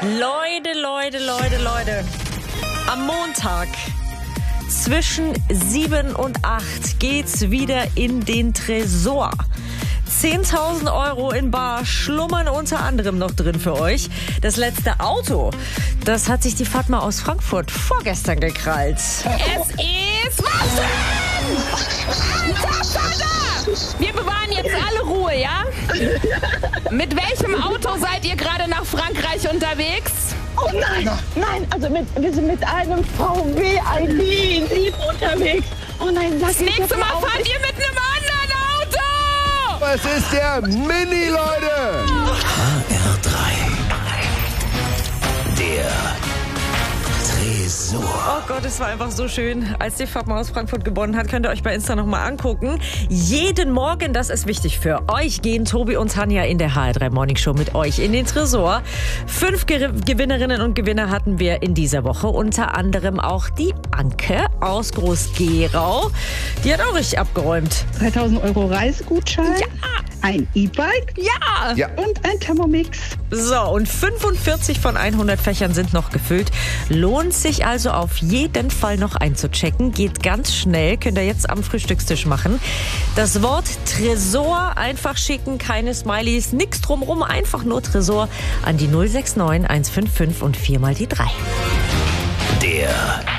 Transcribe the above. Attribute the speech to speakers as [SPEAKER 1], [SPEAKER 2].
[SPEAKER 1] Leute. Am Montag zwischen 7 und 8 geht's wieder in den Tresor. 10.000 Euro in bar schlummern unter anderem noch drin für euch. Das letzte Auto, das hat sich die Fatma aus Frankfurt vorgestern gekrallt.
[SPEAKER 2] Es ist was denn? Alter Vater! Wir bewahren jetzt alle Ruhe, ja? Mit welchem Auto seid ihr gerade nach Frankreich unterwegs?
[SPEAKER 3] Oh nein, also wir sind mit einem VW ID 7 unterwegs. Oh nein,
[SPEAKER 2] das nächste Mal fahrt ihr mit einem anderen Auto!
[SPEAKER 4] Es ist der Mini, Leute!
[SPEAKER 5] HR3. Der Tresor.
[SPEAKER 1] Oh Gott, es war einfach so schön. Als die Fatma aus Frankfurt gewonnen hat, könnt ihr euch bei Insta nochmal angucken. Jeden Morgen, das ist wichtig für euch, gehen Tobi und Tanja in der HR3 Morning Show mit euch in den Tresor. 5 Gewinnerinnen und Gewinner hatten wir in dieser Woche. Unter anderem auch die Anke aus Groß-Gerau. Die hat auch richtig abgeräumt.
[SPEAKER 3] 3.000 Euro Reisegutschein.
[SPEAKER 1] Ja.
[SPEAKER 3] Ein E-Bike.
[SPEAKER 1] Ja.
[SPEAKER 3] Und ein Thermomix.
[SPEAKER 1] So, und 45 von 100 Fächern sind noch gefüllt. Lohnt sich also auf jeden Fall noch einzuchecken. Geht ganz schnell, könnt ihr jetzt am Frühstückstisch machen. Das Wort Tresor einfach schicken, keine Smileys, nix drumrum, einfach nur Tresor an die 069 155 und 4 mal die 3.
[SPEAKER 5] Der